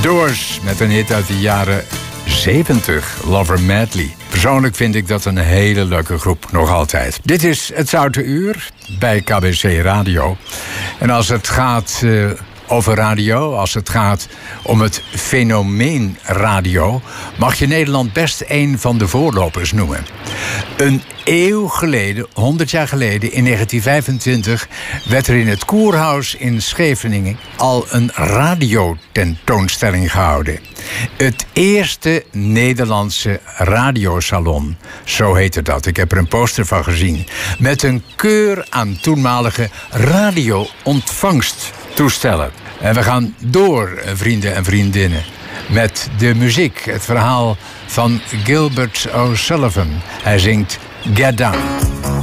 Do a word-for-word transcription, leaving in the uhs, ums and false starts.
Doors met een hit uit de jaren zeventig, Lover Madly. Persoonlijk vind ik dat een hele leuke groep, nog altijd. Dit is Het Zoute Uur bij K B C Radio. En als het gaat uh, over radio, als het gaat om het fenomeen radio, mag je Nederland best een van de voorlopers noemen. Een eeuw geleden, honderd jaar geleden, in negentien vijfentwintig... werd er in het Koerhuis in Scheveningen al een radiotentoonstelling gehouden. Het eerste Nederlandse radiosalon, zo heette dat. Ik heb er een poster van gezien. Met een keur aan toenmalige radio-ontvangsttoestellen. En we gaan door, vrienden en vriendinnen, met de muziek. Het verhaal van Gilbert O'Sullivan. Hij zingt Get Down.